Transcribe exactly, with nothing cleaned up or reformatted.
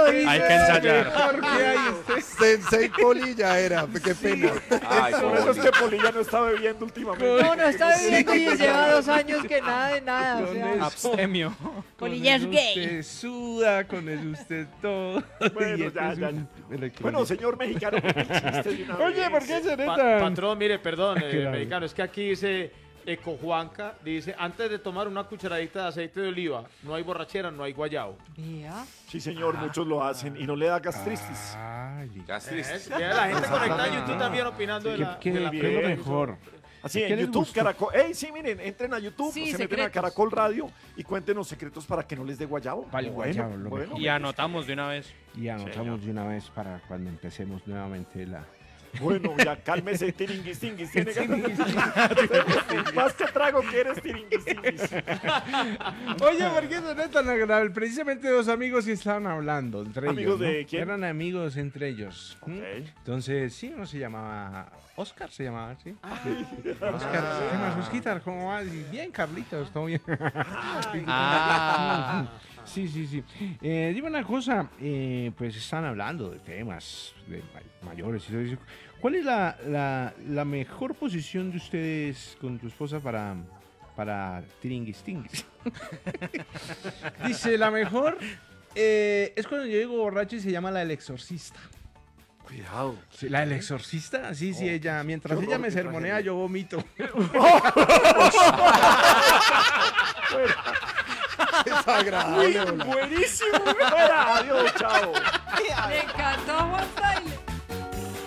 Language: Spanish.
ensayado, dice. Hay que ensayar. ¿Por qué hay usted? Sensei Polilla era, qué pena. Ay, Por eso es que Polilla no está bebiendo últimamente. No, no está bebiendo y lleva dos años que nada de nada. O Con sea, eso. Abstemio. Polilla es Con gay. eso usted suda, con eso usted todo. Bueno, Y este ya, es ya, un ya. electrolito. Bueno, señor mexicano, cuente el chiste de una Oye, ¿por vez. qué se Pa- neta? patrón, mire, perdón, eh, Claro. mexicano, es que aquí dice Eco Juanca, dice, antes de tomar una cucharadita de aceite de oliva, no hay borrachera, no hay guayao. Vea. Sí, señor, muchos lo hacen y no le da gastritis. Ay, Gastritis. Vea la gente conectada en YouTube también opinando de ¿qué, la... qué- de la- qué es lo bien. mejor? Así ¿Qué en les YouTube, gustó? Caracol. ¡Ey, sí, miren! Entren a YouTube, Sí, se meten a secretos. Caracol Radio y cuéntenos secretos para que no les dé guayabo. Para el Bueno, guayabo, lo bueno. Y anotamos de una vez. Y anotamos de una vez para cuando empecemos nuevamente la... Bueno, ya cálmese, tiringuis, tinguis. Tiene ganas. Más que trago que eres tiringuis, tinguis. Oye, ¿por qué sonó tan agradable? Precisamente dos amigos que estaban hablando entre ¿Amigos ellos. ¿no? de quién? Eran amigos entre ellos. ¿m? Ok. Entonces, sí, uno se llamaba Oscar, se llamaba, ¿sí? Oscar, ¿qué más, Osquitar? ¿Cómo vas? Y bien, Carlitos, todo bien. Ah. Sí, sí, sí. Eh, dime una cosa, eh, pues están hablando de temas de ma- mayores y todo eso. ¿Cuál es la, la, la mejor posición de ustedes con tu esposa para, para tiringuis tinguis? Dice, la mejor eh, es cuando yo llego borracho y se llama la del exorcista. Cuidado. Sí, ¿la del exorcista? Sí, sí, ella, mientras qué ella horror, me qué sermonea, tragedia. yo vomito. Desagradable. Buenísimo. Fuera, adiós, chao. Le encantó Juan Taylor.